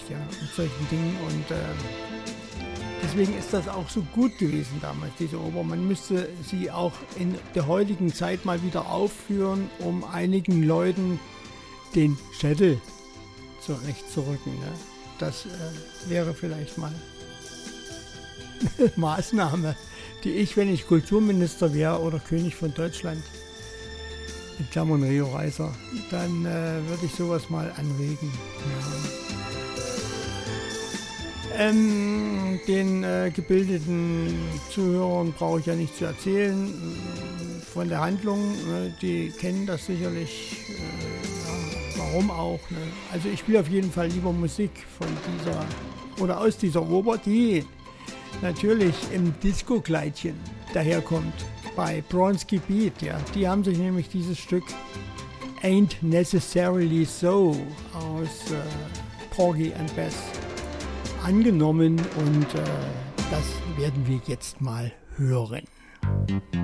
ja, mit solchen Dingen. Und deswegen ist das auch so gut gewesen damals, diese Oper. Man müsste sie auch in der heutigen Zeit mal wieder aufführen, um einigen Leuten den Schädel zurechtzurücken. Ne? Das wäre vielleicht mal eine Maßnahme, die ich, wenn ich Kulturminister wäre oder König von Deutschland, in Klammern Rio Reiser, dann würde ich sowas mal anregen. Ja. Den gebildeten Zuhörern brauche ich ja nicht zu erzählen von der Handlung. Die kennen das sicherlich. Warum auch? Ne? Also ich spiele auf jeden Fall lieber Musik von dieser oder aus dieser Oper, die natürlich im Disco-Kleidchen daherkommt. Bei Bronski Beat, ja. Die haben sich nämlich dieses Stück Ain't Necessarily So aus Porgy and Bess angenommen und das werden wir jetzt mal hören.